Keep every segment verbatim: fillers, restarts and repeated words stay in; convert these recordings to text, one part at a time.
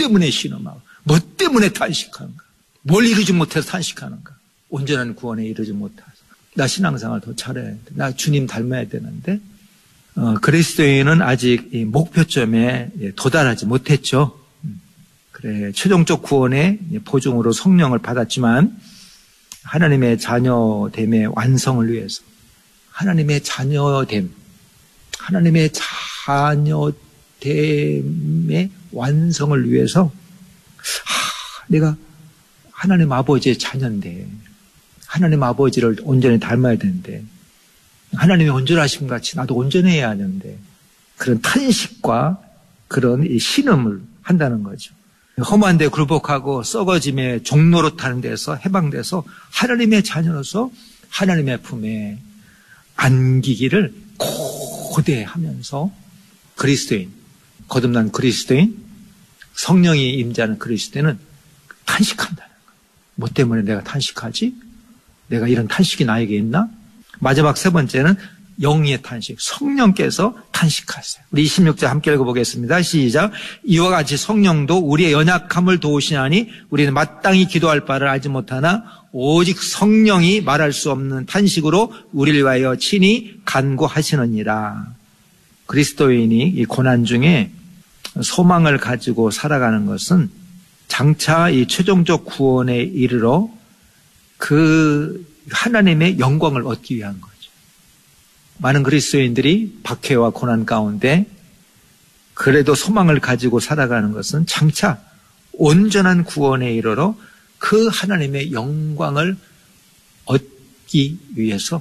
때문에 신음하고, 뭐 때문에 탄식하는가? 뭘 이루지 못해서 탄식하는가? 온전한 구원에 이르지 못해서. 나 신앙생활 더 잘해야 돼. 나 주님 닮아야 되는데, 어, 그리스도인은 아직 이 목표점에 도달하지 못했죠. 그래, 최종적 구원의 보증으로 성령을 받았지만, 하나님의 자녀됨의 완성을 위해서, 하나님의 자녀됨, 하나님의 자녀됨의 완성을 위해서, 하, 내가 하나님 아버지의 자녀인데, 하나님 아버지를 온전히 닮아야 되는데, 하나님의 온전하심 같이 나도 온전해야 하는데, 그런 탄식과 그런 이 신음을 한다는 거죠. 험한 데 굴복하고 썩어짐의 종로로 타는 데서 해방돼서 하나님의 자녀로서 하나님의 품에 안기기를 고대하면서 그리스도인, 거듭난 그리스도인, 성령이 임재하는 그리스도인은 탄식한다는 거예요. 뭐 때문에 내가 탄식하지? 내가 이런 탄식이 나에게 있나? 마지막 세 번째는 영의 탄식, 성령께서 탄식하세요. 우리 이십육 절 함께 읽어보겠습니다. 시작. 이와 같이 성령도 우리의 연약함을 도우시나니 우리는 마땅히 기도할 바를 알지 못하나 오직 성령이 말할 수 없는 탄식으로 우리를 위하여 친히 간구하시느니라. 그리스도인이 이 고난 중에 소망을 가지고 살아가는 것은 장차 이 최종적 구원에 이르러 그 하나님의 영광을 얻기 위한 거죠. 많은 그리스도인들이 박해와 고난 가운데 그래도 소망을 가지고 살아가는 것은 장차 온전한 구원에 이르러 그 하나님의 영광을 얻기 위해서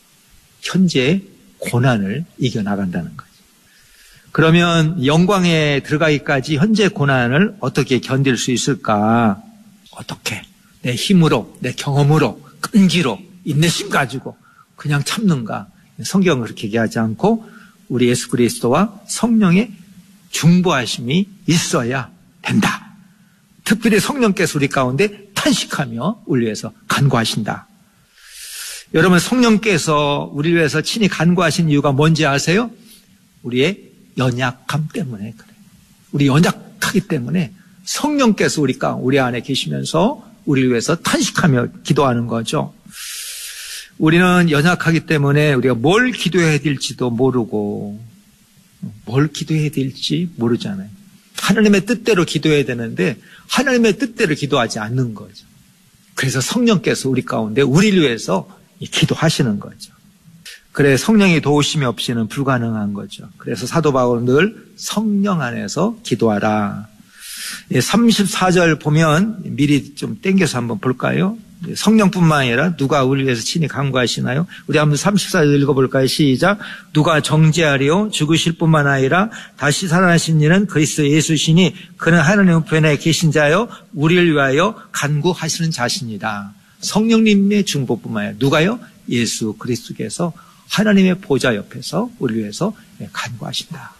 현재의 고난을 이겨나간다는 거죠. 그러면 영광에 들어가기까지 현재 고난을 어떻게 견딜 수 있을까? 어떻게? 내 힘으로, 내 경험으로, 끈기로, 인내심 가지고 그냥 참는가? 성경은 그렇게 얘기하지 않고 우리 예수 그리스도와 성령의 중보하심이 있어야 된다. 특별히 성령께서 우리 가운데 탄식하며 우리 위해서 간구하신다. 여러분, 성령께서 우리 위해서 친히 간구하신 이유가 뭔지 아세요? 우리의 연약함 때문에 그래요. 우리 연약하기 때문에 성령께서 우리 가 우리 안에 계시면서 우리를 위해서 탄식하며 기도하는 거죠. 우리는 연약하기 때문에 우리가 뭘 기도해야 될지도 모르고 뭘 기도해야 될지 모르잖아요. 하나님의 뜻대로 기도해야 되는데 하나님의 뜻대로 기도하지 않는 거죠. 그래서 성령께서 우리 가운데 우리를 위해서 기도하시는 거죠. 그래, 성령의 도우심이 없이는 불가능한 거죠. 그래서 사도 바울은 늘 성령 안에서 기도하라. 삼십사 절 보면 미리 좀 땡겨서 한번 볼까요? 성령뿐만 아니라 누가 우리 위해서 친히 간구하시나요? 우리 한번 삼십사 절 읽어볼까요? 시작. 누가 정죄하리요? 죽으실 뿐만 아니라 다시 살아나신 이는 그리스도 예수시니 그는 하나님 우편에 계신 자요 우리를 위하여 간구하시는 자신이다. 성령님의 중보뿐만 아니라 누가요? 예수 그리스도께서 하나님의 보좌 옆에서 우리를 위해서 간구하신다.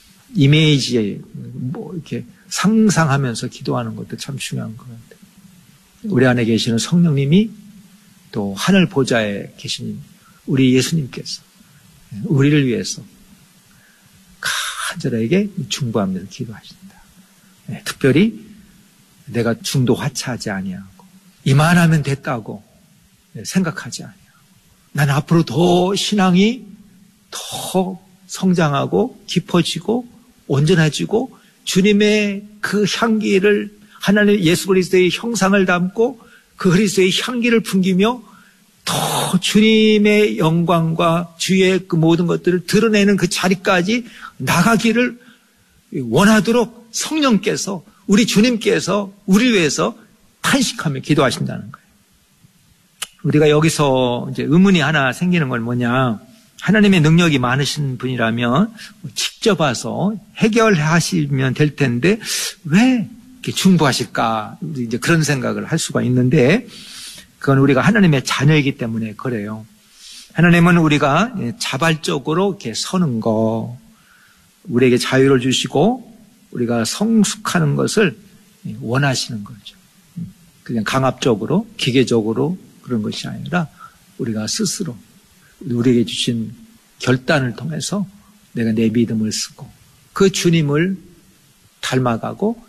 이미지에 뭐 이렇게 상상하면서 기도하는 것도 참 중요한 것 같아요. 우리 안에 계시는 성령님이 또 하늘 보좌에 계신 우리 예수님께서 우리를 위해서 간절하게 중보하면서 기도하신다. 네, 특별히 내가 중도 하차하지 아니하고 이만하면 됐다고 생각하지 아니하고 난 앞으로 더 신앙이 더 성장하고 깊어지고 온전해지고 주님의 그 향기를 하나님 예수 그리스도의 형상을 담고 그 그리스도의 향기를 풍기며 더 주님의 영광과 주의 그 모든 것들을 드러내는 그 자리까지 나가기를 원하도록 성령께서 우리 주님께서 우리 위해서 탄식하며 기도하신다는 거예요. 우리가 여기서 이제 의문이 하나 생기는 건 뭐냐? 하나님의 능력이 많으신 분이라면 직접 와서 해결하시면 될 텐데 왜 이렇게 중보하실까? 우리 이제 그런 생각을 할 수가 있는데 그건 우리가 하나님의 자녀이기 때문에 그래요. 하나님은 우리가 자발적으로 이렇게 서는 거, 우리에게 자유를 주시고 우리가 성숙하는 것을 원하시는 거죠. 그냥 강압적으로, 기계적으로 그런 것이 아니라 우리가 스스로 우리에게 주신 결단을 통해서 내가 내 믿음을 쓰고 그 주님을 닮아가고